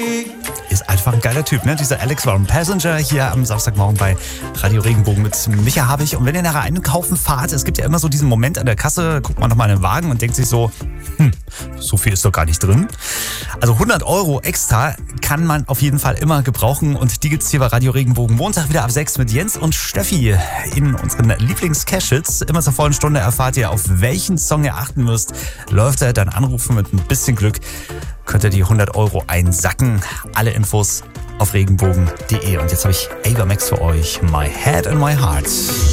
Ist einfach ein geiler Typ, ne? Dieser Alex Warren Passenger hier am Samstagmorgen bei Radio Regenbogen mit Micha Habich. Und wenn ihr nachher einkaufen fahrt, es gibt ja immer so diesen Moment an der Kasse, guckt man nochmal in den Wagen und denkt sich so, so viel ist doch gar nicht drin. Also 100 € extra kann man auf jeden Fall immer gebrauchen. Und die gibt's hier bei Radio Regenbogen Montag wieder ab 6 mit Jens und Steffi in unseren Lieblings-Cash-Hits. Immer zur vollen Stunde erfahrt ihr, auf welchen Song ihr achten müsst. Läuft er, dann anrufen mit ein bisschen Glück. Könnt ihr die 100 € einsacken. Alle Infos auf regenbogen.de. Und jetzt habe ich Ava Max für euch. My Head and My Heart.